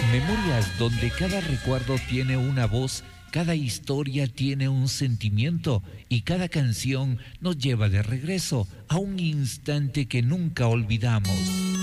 Memorias donde cada recuerdo tiene una voz, cada historia tiene un sentimiento y cada canción nos lleva de regreso a un instante que nunca olvidamos.